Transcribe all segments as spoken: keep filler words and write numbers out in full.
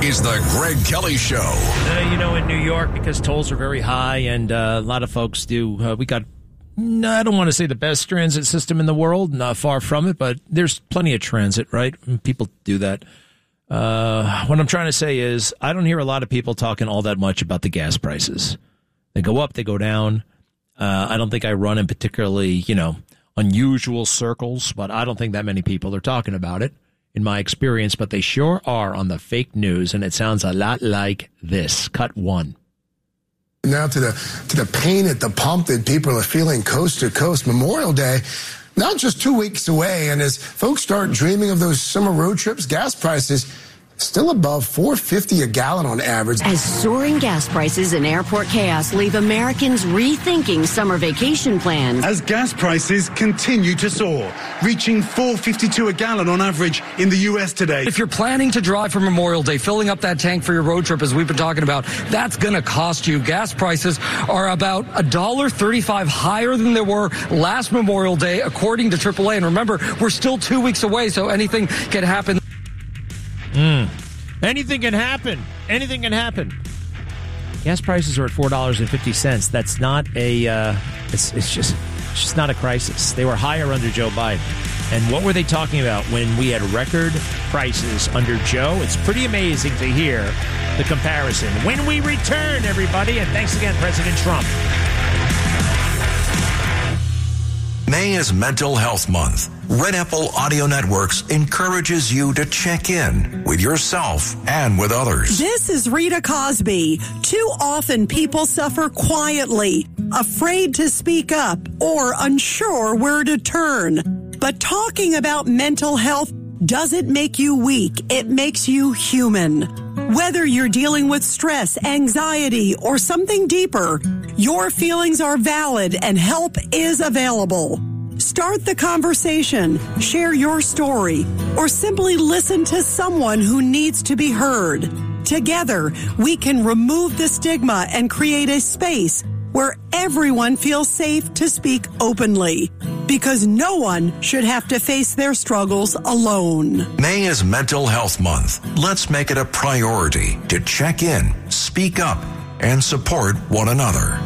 is the Greg Kelly Show. Uh, you know, in New York, because tolls are very high, and uh, a lot of folks do, uh, we got, no, I don't want to say the best transit system in the world, not far from it, but there's plenty of transit, right? People do that. Uh, what I'm trying to say is, I don't hear a lot of people talking all that much about the gas prices. They go up, they go down. Uh, I don't think I run in particularly, you know, unusual circles, but I don't think that many people are talking about it in my experience, but they sure are on the fake news, and it sounds a lot like this. Cut one. Now to the to the pain at the pump that people are feeling coast to coast. Memorial Day, not just two weeks away, and as folks start dreaming of those summer road trips, gas prices still above four fifty a gallon on average. As soaring gas prices and airport chaos leave Americans rethinking summer vacation plans. As gas prices continue to soar, reaching four fifty-two a gallon on average in the U S today. If you're planning to drive for Memorial Day, filling up that tank for your road trip, as we've been talking about, that's going to cost you. Gas prices are about one dollar thirty-five higher than they were last Memorial Day, according to triple A. And remember, we're still two weeks away, so anything can happen. Mm. Anything can happen. Anything can happen. Gas prices are at four dollars and fifty cents. That's not a, uh, it's, it's just it's just not a crisis. They were higher under Joe Biden. And what were they talking about when we had record prices under Joe? It's pretty amazing to hear the comparison. When we return, everybody, and thanks again, President Trump. May is Mental Health Month. Red Apple Audio Networks encourages you to check in with yourself and with others. This is Rita Cosby. Too often people suffer quietly, afraid to speak up, or unsure where to turn. But talking about mental health doesn't make you weak. It makes you human. Whether you're dealing with stress, anxiety, or something deeper, your feelings are valid and help is available. Start the conversation, share your story, or simply listen to someone who needs to be heard. Together, we can remove the stigma and create a space where everyone feels safe to speak openly, because no one should have to face their struggles alone. May is Mental Health Month. Let's make it a priority to check in, speak up, and support one another.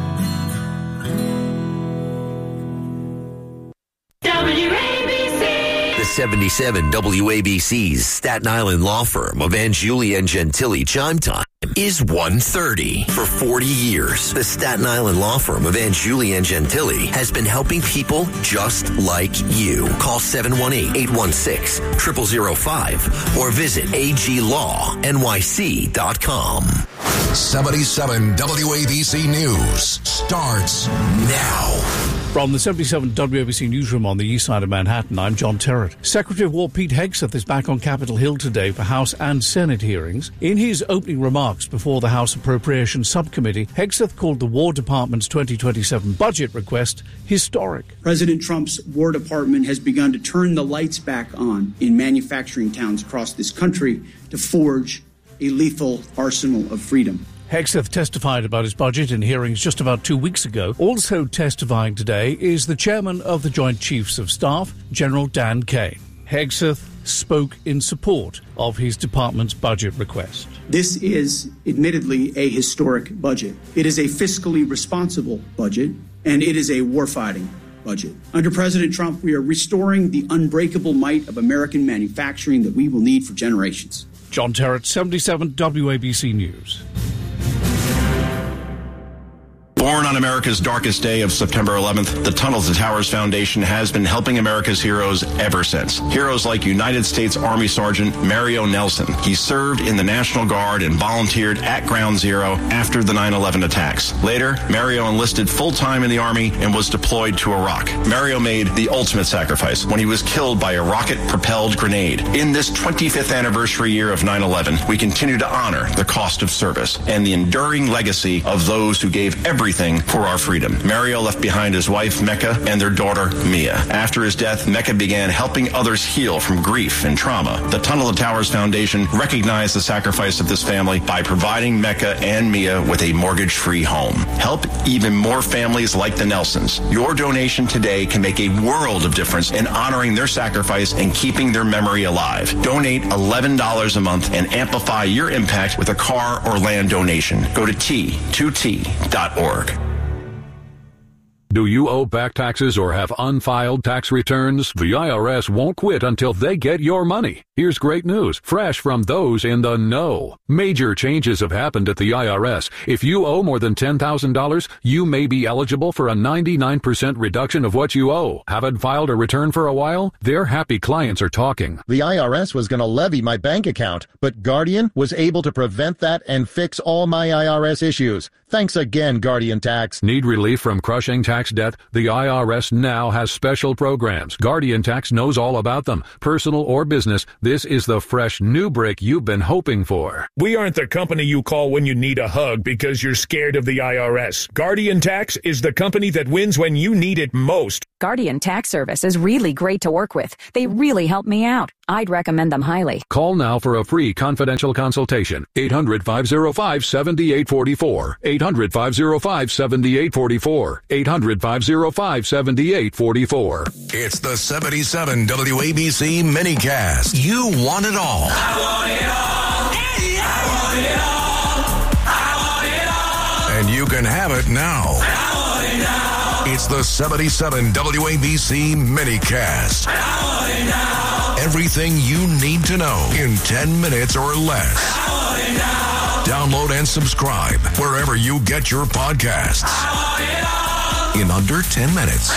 W A B C. The seventy-seven W A B C's Staten Island law firm of Angiuli and Gentili chime time is one thirty. For forty years, the Staten Island law firm of Angiuli and Gentili has been helping people just like you. Call seven one eight, eight one six, zero zero zero five or visit A G law N Y C dot com. seventy-seven W A B C News starts now. From the seventy-seven W A B C newsroom on the east side of Manhattan, I'm John Terrett. Secretary of War Pete Hegseth is back on Capitol Hill today for House and Senate hearings. In his opening remarks before the House Appropriations Subcommittee, Hegseth called the War Department's twenty twenty-seven budget request historic. President Trump's War Department has begun to turn the lights back on in manufacturing towns across this country to forge a lethal arsenal of freedom. Hegseth testified about his budget in hearings just about two weeks ago. Also testifying today is the chairman of the Joint Chiefs of Staff, General Dan Kane. Hegseth spoke in support of his department's budget request. This is admittedly a historic budget. It is a fiscally responsible budget, and it is a warfighting budget. Under President Trump, we are restoring the unbreakable might of American manufacturing that we will need for generations. John Terrett, seventy-seven W A B C News. Born on America's darkest day of September eleventh, the Tunnel to Towers Foundation has been helping America's heroes ever since. Heroes like United States Army Sergeant Mario Nelson. He served in the National Guard and volunteered at Ground Zero after the nine eleven attacks. Later, Mario enlisted full-time in the Army and was deployed to Iraq. Mario made the ultimate sacrifice when he was killed by a rocket-propelled grenade. In this twenty-fifth anniversary year of nine eleven, we continue to honor the cost of service and the enduring legacy of those who gave everything everything for our freedom. Mario left behind his wife, Mecca, and their daughter, Mia. After his death, Mecca began helping others heal from grief and trauma. The Tunnel to Towers Foundation recognized the sacrifice of this family by providing Mecca and Mia with a mortgage-free home. Help even more families like the Nelsons. Your donation today can make a world of difference in honoring their sacrifice and keeping their memory alive. Donate eleven dollars a month and amplify your impact with a car or land donation. Go to T two T dot org. Do you owe back taxes or have unfiled tax returns? The I R S won't quit until they get your money. Here's great news, fresh from those in the know. Major changes have happened at the I R S. If you owe more than ten thousand dollars, you may be eligible for a ninety-nine percent reduction of what you owe. Haven't filed a return for a while? Their happy clients are talking. The I R S was going to levy my bank account, but Guardian was able to prevent that and fix all my I R S issues. Thanks again, Guardian Tax. Need relief from crushing tax debt? The I R S now has special programs. Guardian Tax knows all about them. Personal or business, this is the fresh new break you've been hoping for. We aren't the company you call when you need a hug because you're scared of the I R S. Guardian Tax is the company that wins when you need it most. Guardian Tax Service is really great to work with. They really help me out. I'd recommend them highly. Call now for a free confidential consultation. eight hundred, five oh five, seven eight four four. eight hundred, five oh five, seven eight four four. eight hundred, five oh five, seven eight four four. It's the seventy-seven W A B C minicast. You want it all. I want it all. I want it all. I want it all. And you can have it now. I want it now. It's the seventy-seven W A B C minicast. I want it now. Everything you need to know in ten minutes or less. I want it now. Download and subscribe wherever you get your podcasts. I want it all. In under ten minutes.